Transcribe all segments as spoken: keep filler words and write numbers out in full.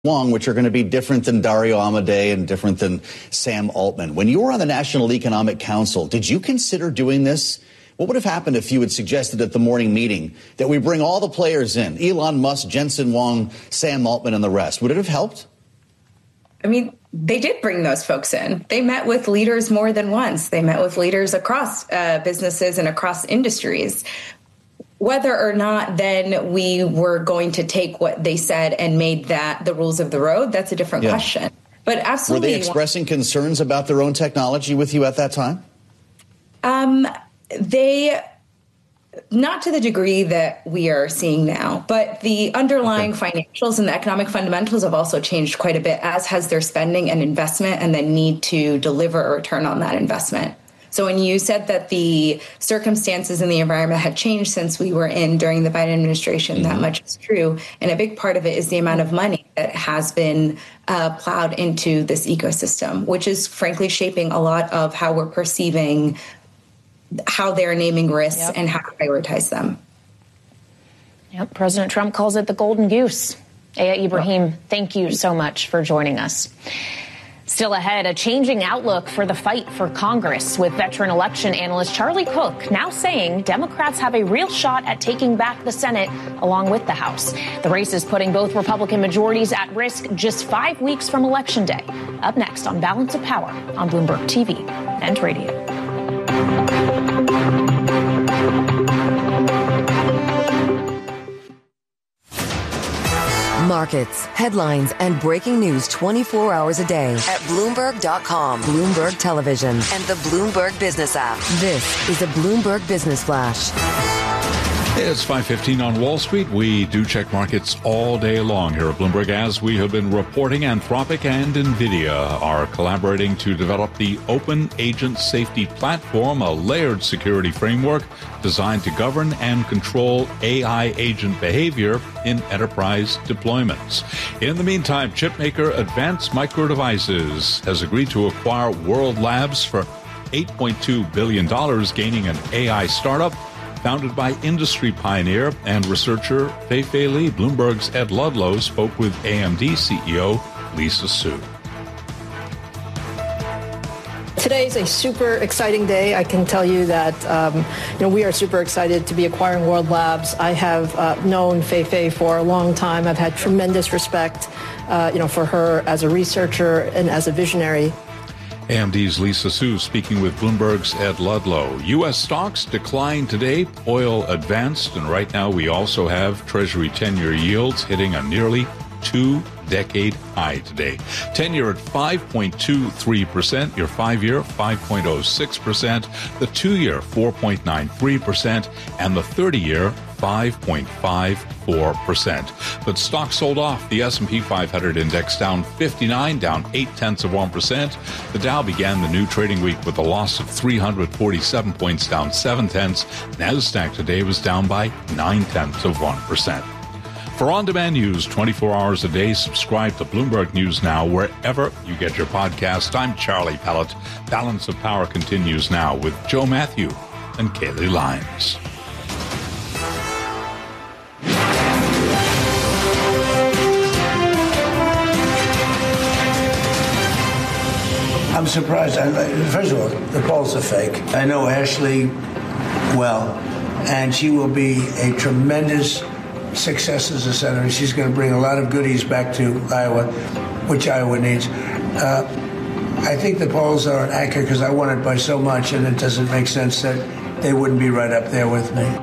Wong, which are going to be different than Dario Amodei and different than Sam Altman. When you were on the National Economic Council, did you consider doing this? What would have happened if you had suggested at the morning meeting that we bring all the players in, Elon Musk, Jensen Huang, Sam Altman, and the rest? Would it have helped? I mean, they did bring those folks in. They met with leaders more than once. They met with leaders across uh, businesses and across industries. Whether or not then we were going to take what they said and made that the rules of the road, that's a different yeah. question. But absolutely. Were they expressing concerns about their own technology with you at that time? Um, they, not to the degree that we are seeing now, but the underlying okay. financials and the economic fundamentals have also changed quite a bit, as has their spending and investment and the need to deliver a return on that investment. So when you said that the circumstances in the environment had changed since we were in during the Biden administration, mm-hmm. that much is true. And a big part of it is the amount of money that has been uh, plowed into this ecosystem, which is frankly shaping a lot of how we're perceiving how they're naming risks yep. and how to prioritize them. Yep. President Trump calls it the golden goose. Aya Ibrahim, yep. thank you so much for joining us. Still ahead, a changing outlook for the fight for Congress, with veteran election analyst Charlie Cook now saying Democrats have a real shot at taking back the Senate along with the House. The race is putting both Republican majorities at risk just five weeks from Election Day. Up next on Balance of Power on Bloomberg T V and radio. Markets, headlines, and breaking news twenty-four hours a day at Bloomberg dot com, Bloomberg Television, and the Bloomberg Business app. This is a Bloomberg Business Flash. It's five fifteen on Wall Street. We do check markets all day long here at Bloomberg, as we have been reporting. Anthropic and NVIDIA are collaborating to develop the Open Agent Safety Platform, a layered security framework designed to govern and control A I agent behavior in enterprise deployments. In the meantime, chipmaker Advanced Micro Devices has agreed to acquire World Labs for eight point two billion dollars, gaining an A I startup founded by industry pioneer and researcher Fei-Fei Li. Bloomberg's Ed Ludlow spoke with A M D C E O Lisa Su. Today is a super exciting day. I can tell you that um, you know, we are super excited to be acquiring World Labs. I have uh, known Fei-Fei for a long time. I've had tremendous respect uh, you know, for her as a researcher and as a visionary. A M D's Lisa Su speaking with Bloomberg's Ed Ludlow. U S stocks declined today. Oil advanced, and right now we also have Treasury ten-year yields hitting a nearly two-decade high today. ten-year at five point two three percent, your five-year five point oh six percent, the two-year four point nine three percent, and the thirty-year five point five four percent. But stocks sold off. The S and P five hundred index down fifty-nine, down eight tenths of one percent. The Dow began the new trading week with a loss of three hundred forty-seven points, down seven tenths. NASDAQ today was down by nine tenths of one percent. For on-demand news twenty-four hours a day, subscribe to Bloomberg News Now wherever you get your podcast. I'm Charlie Pellet. Balance of Power continues now with Joe Matthew and Kaylee Lyons. I'm surprised. First of all, the polls are fake. I know Ashley well, and she will be a tremendous success as a senator. She's going to bring a lot of goodies back to Iowa, which Iowa needs. Uh, I think the polls are accurate because I won it by so much, and it doesn't make sense that they wouldn't be right up there with me.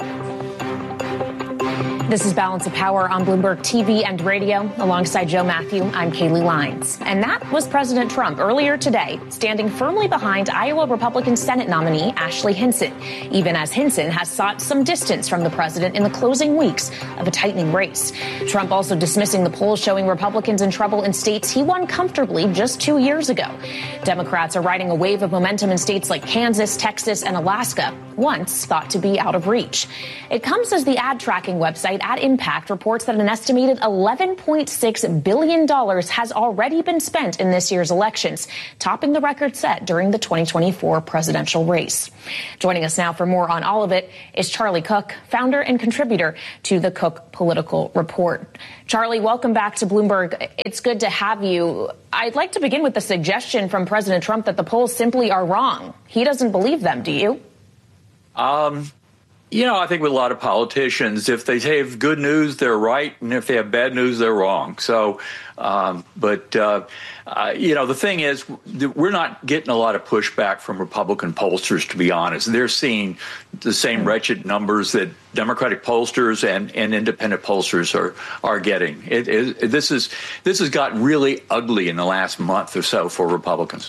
This is Balance of Power on Bloomberg T V and radio. Alongside Joe Matthew, I'm Kaylee Lyons. And that was President Trump earlier today, standing firmly behind Iowa Republican Senate nominee Ashley Hinson, even as Hinson has sought some distance from the president in the closing weeks of a tightening race. Trump also dismissing the polls showing Republicans in trouble in states he won comfortably just two years ago. Democrats are riding a wave of momentum in states like Kansas, Texas, and Alaska, once thought to be out of reach. It comes as the ad tracking website at Impact reports that an estimated eleven point six billion dollars has already been spent in this year's elections, topping the record set during the twenty twenty-four presidential race. Joining us now for more on all of it is Charlie Cook, founder and contributor to the Cook Political Report. Charlie, welcome back to Bloomberg. It's good to have you. I'd like to begin with the suggestion from President Trump that the polls simply are wrong. He doesn't believe them, do you? Um, you know, I think with a lot of politicians, if they have good news, they're right. And if they have bad news, they're wrong. So, um, but, uh, uh, you know, the thing is, we're not getting a lot of pushback from Republican pollsters, to be honest. They're seeing the same wretched numbers that Democratic pollsters and, and independent pollsters are are getting. It, it, this is this has gotten really ugly in the last month or so for Republicans.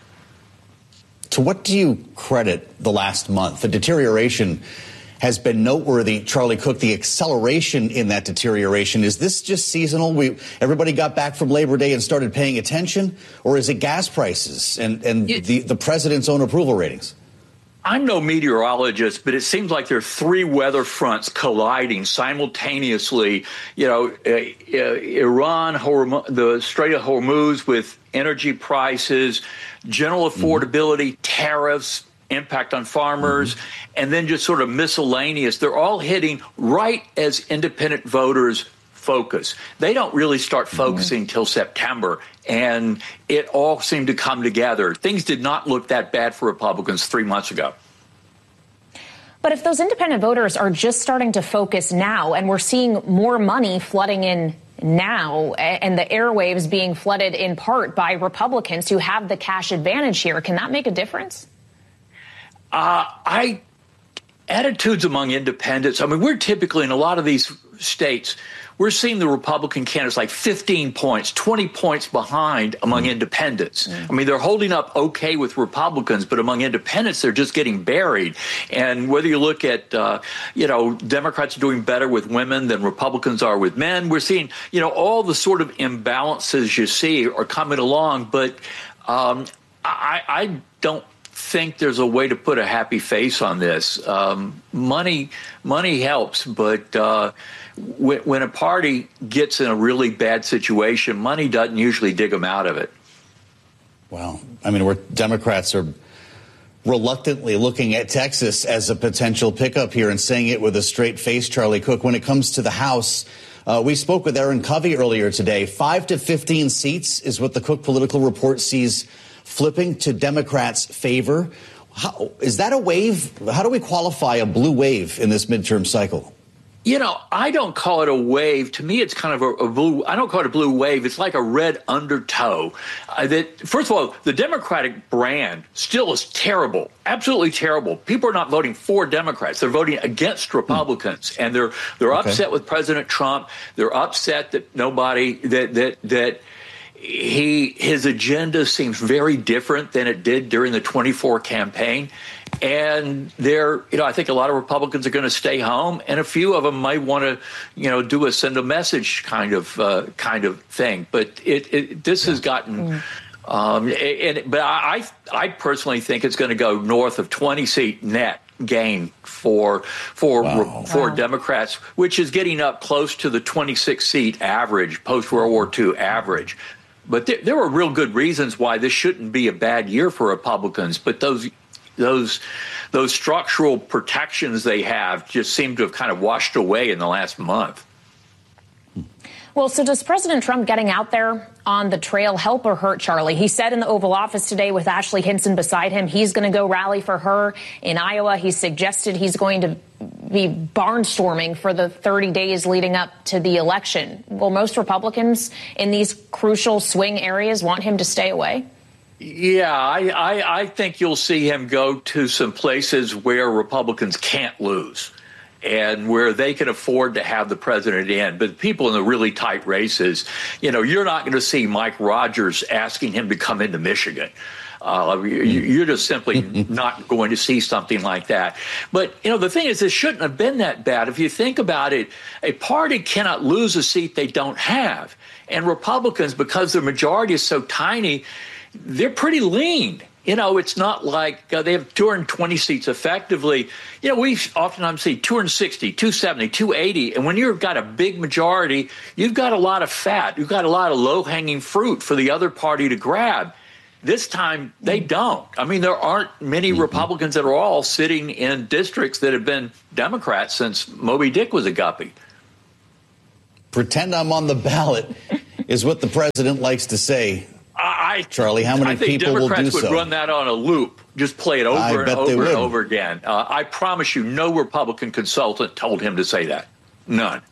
To what do you credit the last month? The deterioration has been noteworthy. Charlie Cook, the acceleration in that deterioration, is this just seasonal? We everybody got back from Labor Day and started paying attention? Or is it gas prices and, and it, the, the president's own approval ratings? I'm no meteorologist, but it seems like there are three weather fronts colliding simultaneously. You know, uh, uh, Iran, Horm- the Strait of Hormuz with energy prices, general affordability, mm-hmm. tariffs, impact on farmers, mm-hmm. and then just sort of miscellaneous. They're all hitting right as independent voters focus. They don't really start focusing till mm-hmm. September, and it all seemed to come together. Things did not look that bad for Republicans three months ago. But if those independent voters are just starting to focus now, and we're seeing more money flooding in now, and the airwaves being flooded in part by Republicans who have the cash advantage here, can that make a difference? Uh, I attitudes among independents. I mean, we're typically in a lot of these states, we're seeing the Republican candidates like fifteen points, twenty points behind among mm. independents. Mm. I mean, they're holding up okay with Republicans, but among independents, they're just getting buried. And whether you look at, uh, you know, Democrats are doing better with women than Republicans are with men, we're seeing, you know, all the sort of imbalances you see are coming along. But um, I, I don't think there's a way to put a happy face on this. Um, money, money helps, but uh, when, when a party gets in a really bad situation, money doesn't usually dig them out of it. Well, I mean, we're Democrats are reluctantly looking at Texas as a potential pickup here and saying it with a straight face, Charlie Cook. When it comes to the House, uh, we spoke with Aaron Covey earlier today. Five to fifteen seats is what the Cook Political Report sees flipping to Democrats' favor. How, is that a wave? How do we qualify a blue wave in this midterm cycle? You know, I don't call it a wave. To me, it's kind of a, a blue. I don't call it a blue wave. It's like a red undertow. Uh, that first of all, the Democratic brand still is terrible, absolutely terrible. People are not voting for Democrats; they're voting against Republicans, hmm. and they're they're okay. upset with President Trump. They're upset that nobody that that that. He his agenda seems very different than it did during the twenty-four campaign. And there, you know, I think a lot of Republicans are going to stay home, and a few of them might want to, you know, do a send a message kind of uh, kind of thing. But it, it this has gotten, mm. um, and but I I personally think it's going to go north of twenty seat net gain for for wow. for wow. Democrats, which is getting up close to the twenty-six seat average, post World War Two average. But there, there are real good reasons why this shouldn't be a bad year for Republicans. But those those those structural protections they have just seem to have kind of washed away in the last month. Well, so does President Trump getting out there on the trail help or hurt, Charlie? He said in the Oval Office today with Ashley Hinson beside him, he's going to go rally for her in Iowa. He suggested he's going to be barnstorming for the thirty days leading up to the election. Will most Republicans in these crucial swing areas want him to stay away? Yeah, I, I, I think you'll see him go to some places where Republicans can't lose and where they can afford to have the president in. But people in the really tight races, you know, you're not going to see Mike Rogers asking him to come into Michigan. Uh, you're just simply not going to see something like that. But, you know, the thing is, this shouldn't have been that bad. If you think about it, a party cannot lose a seat they don't have. And Republicans, because their majority is so tiny, they're pretty lean. You know, it's not like uh, they have two hundred twenty seats effectively. You know, we oftentimes see two hundred sixty, two seventy, two eighty. And when you've got a big majority, you've got a lot of fat. You've got a lot of low-hanging fruit for the other party to grab. This time, they don't. I mean, there aren't many mm-hmm. Republicans at all sitting in districts that have been Democrats since Moby Dick was a guppy. Pretend I'm on the ballot is what the president likes to say. I, Charlie, how many I think people Democrats will do would so? run that on a loop, just play it over I and bet they over would. and over again. Uh, I promise you, no Republican consultant told him to say that. None.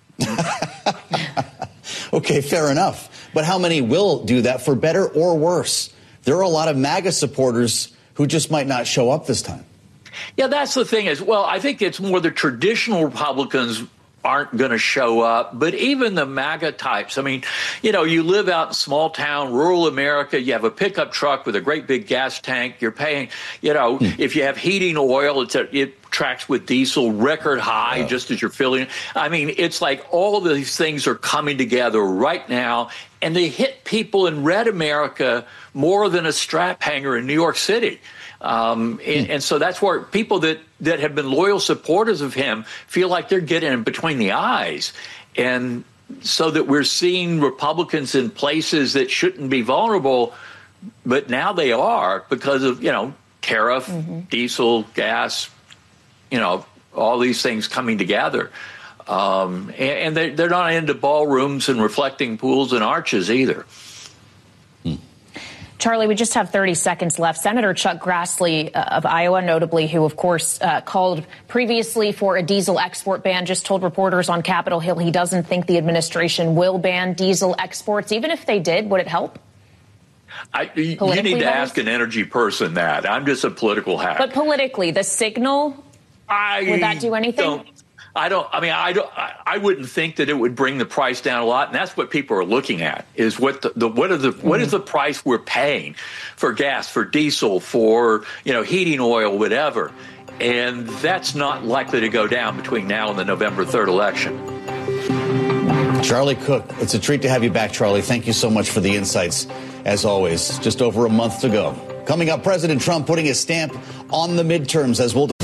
Okay, fair enough. But how many will do that, for better or worse? There are a lot of MAGA supporters who just might not show up this time. Yeah, that's the thing is, well, I think it's more the traditional Republicans aren't going to show up. But even the MAGA types, I mean, you know, you live out in small town, rural America, you have a pickup truck with a great big gas tank. You're paying, you know, mm. if you have heating oil, it's a, it tracks with diesel, record high, oh. just as you're filling. I mean, it's like all these things are coming together right now, and they hit people in red America more than a strap hanger in New York City. Um, and, and so that's where people that, that have been loyal supporters of him feel like they're getting in between the eyes. And so that we're seeing Republicans in places that shouldn't be vulnerable, but now they are because of, you know, tariff, mm-hmm. diesel, gas, you know, all these things coming together. Um, and and they, they're not into ballrooms and reflecting pools and arches either. Charlie, we just have thirty seconds left. Senator Chuck Grassley uh, of Iowa, notably, who, of course, uh, called previously for a diesel export ban, just told reporters on Capitol Hill he doesn't think the administration will ban diesel exports. Even if they did, would it help? I, you need to ask an energy person that. I'm just a political hack. But politically, the signal, I would that do anything? Don't, I don't. I mean, I don't. I, I wouldn't think that it would bring the price down a lot, and that's what people are looking at: is what the, the what are the mm-hmm. what is the price we're paying for gas, for diesel, for you know heating oil, whatever, and that's not likely to go down between now and the November third election. Charlie Cook, it's a treat to have you back, Charlie. Thank you so much for the insights, as always. Just over a month to go. Coming up, President Trump putting his stamp on the midterms, as we'll